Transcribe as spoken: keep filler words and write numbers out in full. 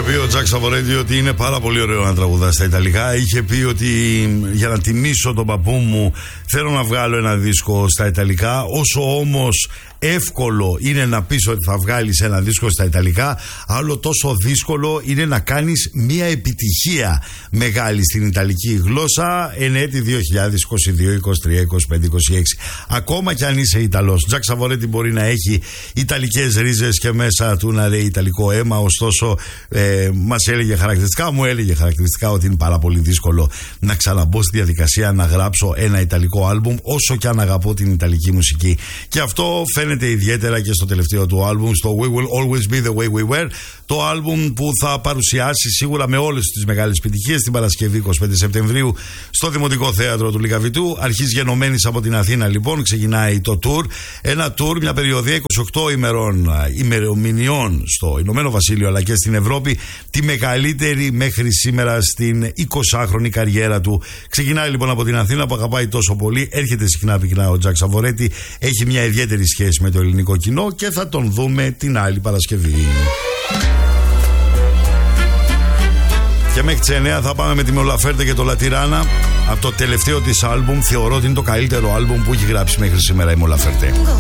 πει ο Τζακ Σαβορέτη ότι είναι πάρα πολύ ωραίο να τραγουδά στα Ιταλικά. Είχε πει ότι για να τιμήσω τον παππού μου θέλω να βγάλω ένα δίσκο στα Ιταλικά. Όσο όμως εύκολο είναι να πεις ότι θα βγάλεις ένα δίσκο στα Ιταλικά, άλλο τόσο δύσκολο είναι να κάνεις μια επιτυχία μεγάλη στην Ιταλική γλώσσα εν έτη δύο χιλιάδες είκοσι δύο, είκοσι τρία, είκοσι πέντε, είκοσι έξι. Ακόμα κι αν είσαι Ιταλός, Τζακ Σαβορέτη μπορεί να έχει ιταλικές ρίζες και μέσα του να λέει ιταλικό αίμα, ωστόσο ε, μας έλεγε χαρακτηριστικά, μου έλεγε χαρακτηριστικά ότι είναι πάρα πολύ δύσκολο να ξαναμπω στη διαδικασία να γράψω ένα ιταλικό άλμπουμ, όσο κι αν αγαπώ την ιταλική μουσική. Και αυτό φαίνεται ιδιαίτερα και στο τελευταίο του άλμπουμ, στο We Will Always Be The Way We Were, το άλμπουμ που θα παρουσιάσει σίγουρα με όλες τις μεγάλες επιτυχίες την Παρασκευή εικοστή πέμπτη Σεπτεμβρίου στο Δημοτικό Θέατρο του Λυκαβητού. Αρχής γενομένης από την Αθήνα λοιπόν ξεκινάει το tour, ένα tour, μια περιοδία είκοσι οκτώ ημερών, ημερομηνιών στο Ηνωμένο Βασίλειο αλλά και στην Ευρώπη, τη μεγαλύτερη μέχρι σήμερα στην εικοσάχρονη καριέρα του. Ξεκινάει λοιπόν από την Αθήνα που αγαπάει τόσο πολύ, έρχεται συχνά πυκνά ο Τζακ Σαβορέτη, έχει μια ιδιαίτερη σχέση με το ελληνικό κοινό και θα τον δούμε την άλλη Παρασκευή. Και μέχρι τις εννιά θα πάμε με τη Μολαφέρτε και το Λατιράνα από το τελευταίο της άλμπουμ. Θεωρώ ότι είναι το καλύτερο άλμπουμ που έχει γράψει μέχρι σήμερα η Μολαφέρτε.